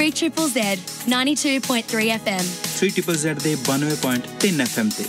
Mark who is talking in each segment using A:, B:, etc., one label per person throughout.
A: 3ZZZ 92.3 FM
B: 3ZZZ ਦੇ 92.3 FM ਤੇ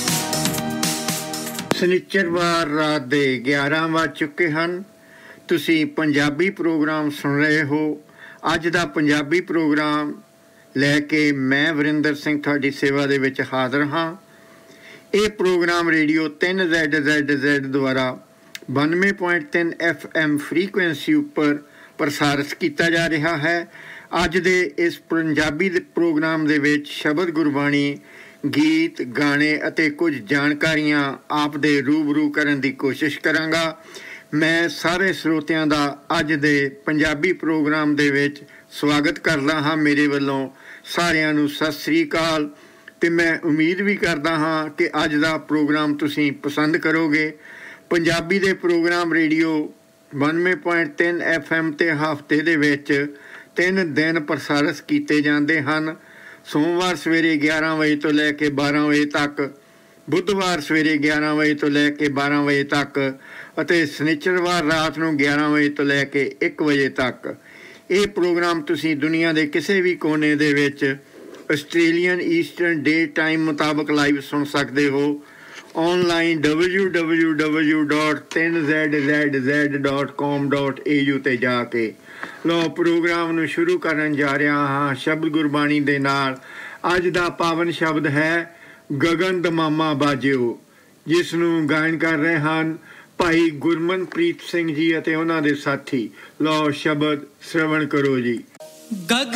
C: शनिचरवार रात ਦੇ 11 ਵੱਜ ਚੁੱਕੇ ਹਨ। ਤੁਸੀਂ ਪੰਜਾਬੀ ਪ੍ਰੋਗਰਾਮ ਸੁਣ ਰਹੇ ਹੋ। ਅੱਜ ਦਾ ਪੰਜਾਬੀ ਪ੍ਰੋਗਰਾਮ ਲੈ ਕੇ ਮੈਂ ਵਰਿੰਦਰ ਸਿੰਘ ਤੁਹਾਡੀ ਸੇਵਾ ਦੇ ਵਿੱਚ ਹਾਜ਼ਰ ਹਾਂ। ਇਹ ਪ੍ਰੋਗਰਾਮ ਰੇਡੀਓ 3ZZZ ਦੁਆਰਾ 92.3 FM ਫ੍ਰੀਕੁਐਂਸੀ ਉੱਪਰ ਪ੍ਰਸਾਰਿਤ ਕੀਤਾ ਜਾ ਰਿਹਾ ਹੈ। ਅੱਜ ਦੇ ਇਸ ਪੰਜਾਬੀ ਦੇ ਪ੍ਰੋਗਰਾਮ ਦੇ ਵਿੱਚ ਸ਼ਬਦ ਗੁਰਬਾਣੀ, ਗੀਤ, ਗਾਣੇ ਅਤੇ ਕੁਝ ਜਾਣਕਾਰੀਆਂ ਆਪ ਦੇ ਰੂਬਰੂ ਕਰਨ ਦੀ ਕੋਸ਼ਿਸ਼ ਕਰਾਂਗਾ। ਮੈਂ ਸਾਰੇ ਸਰੋਤਿਆਂ ਦਾ ਅੱਜ ਦੇ ਪੰਜਾਬੀ ਪ੍ਰੋਗਰਾਮ ਦੇ ਵਿੱਚ ਸਵਾਗਤ ਕਰਦਾ ਹਾਂ। ਮੇਰੇ ਵੱਲੋਂ ਸਾਰਿਆਂ ਨੂੰ ਸਤਿ ਸ੍ਰੀ ਅਕਾਲ ਅਤੇ ਮੈਂ ਉਮੀਦ ਵੀ ਕਰਦਾ ਹਾਂ ਕਿ ਅੱਜ ਦਾ ਪ੍ਰੋਗਰਾਮ ਤੁਸੀਂ ਪਸੰਦ ਕਰੋਗੇ। ਪੰਜਾਬੀ ਦੇ ਪ੍ਰੋਗਰਾਮ ਰੇਡੀਓ 92.3 FM 'ਤੇ ਹਫ਼ਤੇ ਦੇ ਵਿੱਚ 3 ਦਿਨ ਪ੍ਰਸਾਰਿਤ ਕੀਤੇ ਜਾਂਦੇ ਹਨ। ਸੋਮਵਾਰ ਸਵੇਰੇ 11 ਵਜੇ ਤੋਂ ਲੈ ਕੇ 12 ਵਜੇ ਤੱਕ, ਬੁੱਧਵਾਰ ਸਵੇਰੇ 11 ਵਜੇ ਤੋਂ ਲੈ ਕੇ 12 ਵਜੇ ਤੱਕ ਅਤੇ ਸ਼ਨੀਚਰਵਾਰ ਰਾਤ ਨੂੰ 11 ਵਜੇ ਤੋਂ ਲੈ ਕੇ 1 ਵਜੇ ਤੱਕ। ਇਹ ਪ੍ਰੋਗਰਾਮ ਤੁਸੀਂ ਦੁਨੀਆ ਦੇ ਕਿਸੇ ਵੀ ਕੋਨੇ ਦੇ ਵਿੱਚ ਆਸਟ੍ਰੇਲੀਅਨ ਈਸਟਰਨ ਡੇ ਟਾਈਮ ਮੁਤਾਬਕ ਲਾਈਵ ਸੁਣ ਸਕਦੇ ਹੋ। ਔਨਲਾਈਨ www.3ZZZ.com.au 'ਤੇ ਜਾ ਕੇ। ਲਓ, ਪ੍ਰੋਗਰਾਮ ਨੂੰ ਸ਼ੁਰੂ ਕਰਨ ਜਾ ਰਿਹਾ ਹਾਂ ਸ਼ਬਦ ਗੁਰਬਾਣੀ ਦੇ ਨਾਲ। ਅੱਜ ਦਾ ਪਾਵਨ ਸ਼ਬਦ ਹੈ ਗਗਨ ਦਮਾਮਾ ਬਾਜਿਓ, ਜਿਸ ਨੂੰ ਗਾਇਨ ਕਰ ਰਹੇ ਹਨ ਭਾਈ ਗੁਰਮਨਪ੍ਰੀਤ ਸਿੰਘ ਜੀ ਅਤੇ ਉਹਨਾਂ ਦੇ ਸਾਥੀ। ਲਓ, ਸ਼ਬਦ ਸ਼੍ਰਵਣ ਕਰੋ ਜੀ।